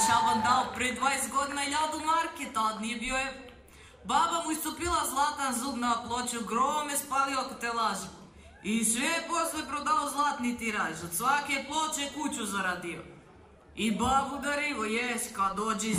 Šaban dao pre 20 godina 1000 marke, tad nije bio evro. Baba mu istupila zlatan zub na ploču, grom je spalio ako te laži. I sve je posle prodao zlatni tiraž, od svake ploče kuću zaradio. I babu darivo, jes, kad dođi